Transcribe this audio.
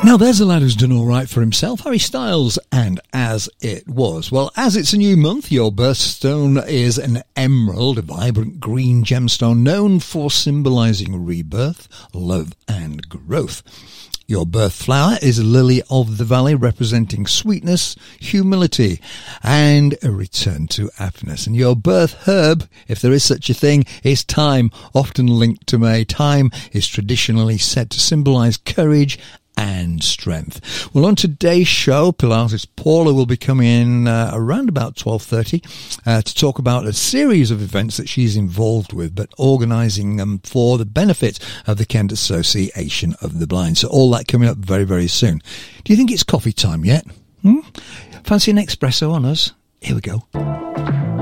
Now there's a lad who's done all right for himself, Harry Styles, and As It Was. Well, as it's a new month, your birthstone is an emerald, a vibrant green gemstone known for symbolising rebirth, love and growth. Your birth flower is a lily of the valley, representing sweetness, humility, and a return to happiness. And your birth herb, if there is such a thing, is thyme, often linked to May. Thyme is traditionally said to symbolise courage and strength. Well, on today's show, Pilates Paula will be coming in around about 12:30 to talk about a series of events that she's involved with, but organising them for the benefit of the Kent Association of the Blind. So all that coming up very, very soon. Do you think it's coffee time yet? Fancy an espresso on us? Here we go.